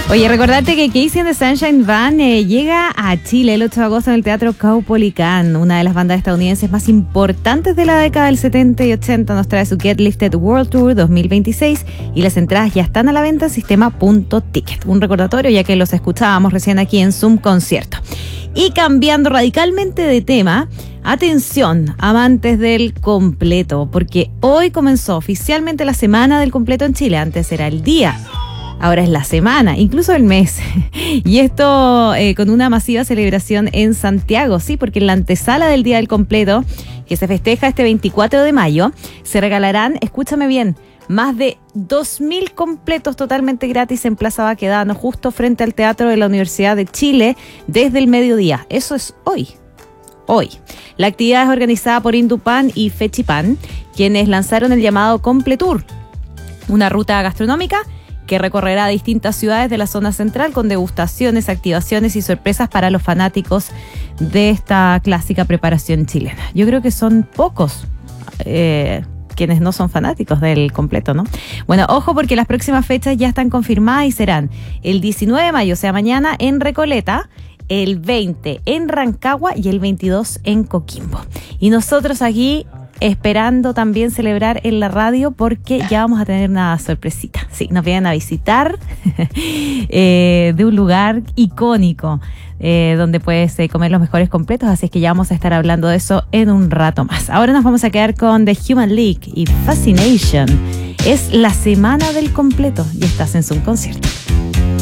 Oye, recordarte que Casey and the Sunshine Band llega a Chile el 8 de agosto en el Teatro Caupolicán. Una de las bandas estadounidenses más importantes de la década del 70 y 80 nos trae su Get Lifted World Tour 2026 y las entradas ya están a la venta en sistema.ticket. Un recordatorio ya que los escuchábamos recién aquí en Zoom Concierto. Y cambiando radicalmente de tema, atención, amantes del completo, porque hoy comenzó oficialmente la semana del completo en Chile. Antes era el día. Ahora es la semana, incluso el mes. Y esto con una masiva celebración en Santiago, sí, porque en la antesala del Día del Completo, que se festeja este 24 de mayo, se regalarán, escúchame bien, más de 2.000 completos totalmente gratis en Plaza Baquedano, justo frente al Teatro de la Universidad de Chile, desde el mediodía. Eso es hoy. Hoy. La actividad es organizada por Indupan y Fechipan, quienes lanzaron el llamado Completour, una ruta gastronómica que recorrerá distintas ciudades de la zona central con degustaciones, activaciones y sorpresas para los fanáticos de esta clásica preparación chilena. Yo creo que son pocos quienes no son fanáticos del completo, ¿no? Bueno, ojo porque las próximas fechas ya están confirmadas y serán el 19 de mayo, o sea, mañana en Recoleta, el 20 en Rancagua y el 22 en Coquimbo. Y nosotros aquí esperando también celebrar en la radio porque ya vamos a tener una sorpresita. Sí, nos vienen a visitar de un lugar icónico donde puedes comer los mejores completos, así es que ya vamos a estar hablando de eso en un rato más. Ahora nos vamos a quedar con The Human League y Fascination. Es la semana del completo y estás en Zoom Concierto.